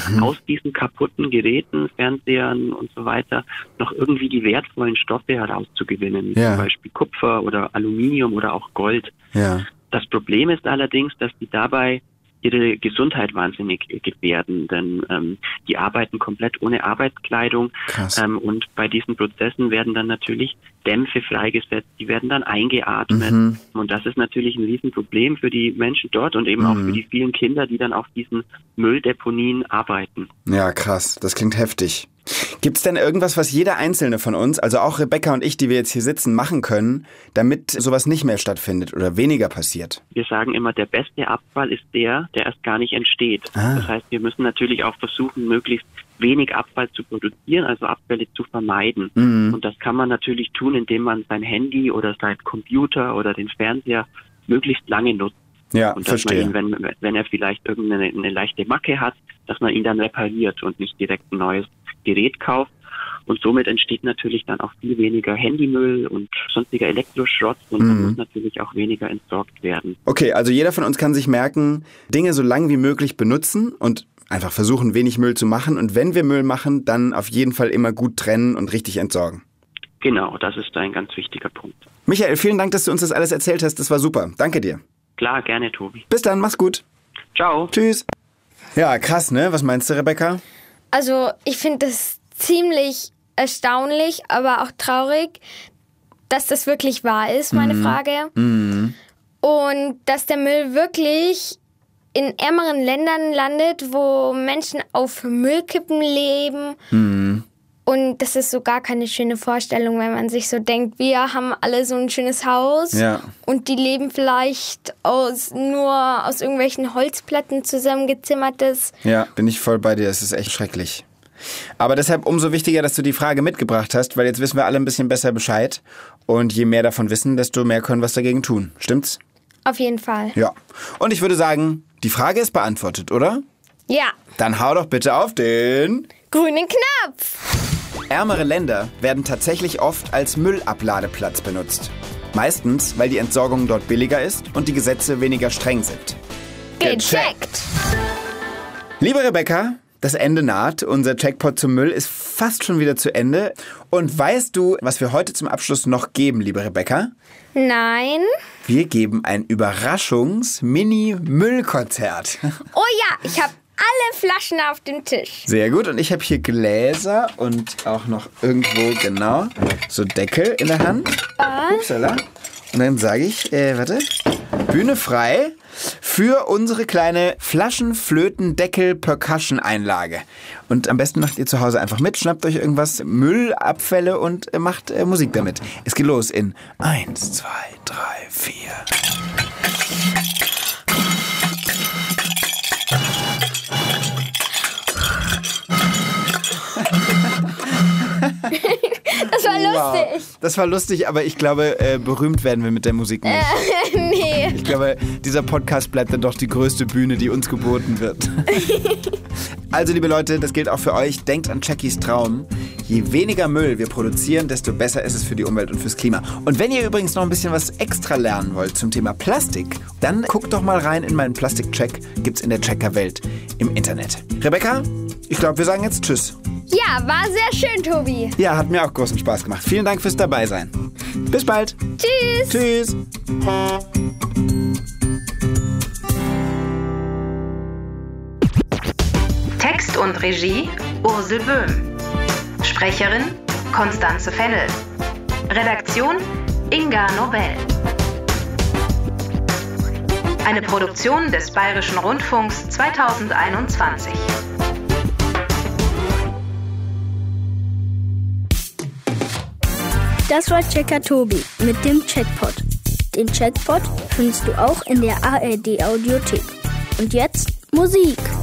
aus diesen kaputten Geräten, Fernsehern und so weiter, noch irgendwie die wertvollen Stoffe herauszugewinnen, wie zum Beispiel Kupfer oder Aluminium oder auch Gold. Ja. Das Problem ist allerdings, dass die dabei ihre Gesundheit wahnsinnig gefährden, denn die arbeiten komplett ohne Arbeitskleidung und bei diesen Prozessen werden dann natürlich Dämpfe freigesetzt, die werden dann eingeatmet und das ist natürlich ein Riesenproblem für die Menschen dort und eben auch für die vielen Kinder, die dann auf diesen Mülldeponien arbeiten. Ja, krass, das klingt heftig. Gibt's denn irgendwas, was jeder Einzelne von uns, also auch Rebecca und ich, die wir jetzt hier sitzen, machen können, damit sowas nicht mehr stattfindet oder weniger passiert? Wir sagen immer, der beste Abfall ist der erst gar nicht entsteht. Das heißt, wir müssen natürlich auch versuchen, möglichst wenig Abfall zu produzieren, also Abfälle zu vermeiden. Und das kann man natürlich tun, indem man sein Handy oder sein Computer oder den Fernseher möglichst lange nutzt. Ja, und dass man ihn, wenn er vielleicht irgendeine leichte Macke hat, dass man ihn dann repariert und nicht direkt ein neues Gerät kauft. Und somit entsteht natürlich dann auch viel weniger Handymüll und sonstiger Elektroschrott und dann muss natürlich auch weniger entsorgt werden. Okay, also jeder von uns kann sich merken, Dinge so lang wie möglich benutzen und einfach versuchen, wenig Müll zu machen. Und wenn wir Müll machen, dann auf jeden Fall immer gut trennen und richtig entsorgen. Genau, das ist ein ganz wichtiger Punkt. Michael, vielen Dank, dass du uns das alles erzählt hast. Das war super. Danke dir. Klar, gerne, Tobi. Bis dann, mach's gut. Ciao. Tschüss. Ja, krass, ne? Was meinst du, Rebecca? Also, ich finde das ziemlich erstaunlich, aber auch traurig, dass das wirklich wahr ist, meine Frage. Und dass der Müll wirklich in ärmeren Ländern landet, wo Menschen auf Müllkippen leben. Und das ist so gar keine schöne Vorstellung, wenn man sich so denkt, wir haben alle so ein schönes Haus und die leben vielleicht nur aus irgendwelchen Holzplatten zusammengezimmertes. Ja, bin ich voll bei dir, das ist echt schrecklich. Aber deshalb umso wichtiger, dass du die Frage mitgebracht hast, weil jetzt wissen wir alle ein bisschen besser Bescheid und je mehr davon wissen, desto mehr können wir was dagegen tun. Stimmt's? Auf jeden Fall. Ja. Und ich würde sagen, die Frage ist beantwortet, oder? Ja. Dann hau doch bitte auf den grünen Knopf. Ärmere Länder werden tatsächlich oft als Müllabladeplatz benutzt. Meistens, weil die Entsorgung dort billiger ist und die Gesetze weniger streng sind. Gecheckt! Liebe Rebecca, das Ende naht. Unser Checkpot zum Müll ist fast schon wieder zu Ende. Und weißt du, was wir heute zum Abschluss noch geben, liebe Rebecca? Nein. Wir geben ein Überraschungs-Mini-Müllkonzert. Oh ja, ich habe alle Flaschen auf dem Tisch. Sehr gut. Und ich habe hier Gläser und auch noch irgendwo, genau, so Deckel in der Hand. Upsala. Und dann sage ich, Bühne frei für unsere kleine Flaschenflöten-Deckel-Percussion-Einlage. Und am besten macht ihr zu Hause einfach mit, schnappt euch irgendwas, Müllabfälle und macht Musik damit. Es geht los in 1, 2, 3, 4... Das war lustig. Wow. Das war lustig, aber ich glaube, berühmt werden wir mit der Musik nicht. Nee. Ich glaube, dieser Podcast bleibt dann doch die größte Bühne, die uns geboten wird. Also, liebe Leute, das gilt auch für euch. Denkt an Jackies Traum. Je weniger Müll wir produzieren, desto besser ist es für die Umwelt und fürs Klima. Und wenn ihr übrigens noch ein bisschen was extra lernen wollt zum Thema Plastik, dann guckt doch mal rein in meinen Plastikcheck. Gibt's in der Checker-Welt im Internet. Rebecca, ich glaube, wir sagen jetzt Tschüss. Ja, war sehr schön, Tobi. Ja, hat mir auch großen Spaß gemacht. Vielen Dank fürs Dabeisein. Bis bald. Tschüss. Tschüss. Text und Regie Ursel Böhm. Sprecherin Constanze Fennel. Redaktion Inga Nobel. Eine Produktion des Bayerischen Rundfunks 2021. Das war Checker Tobi mit dem Checkpot. Den Checkpot findest du auch in der ARD Audiothek. Und jetzt Musik.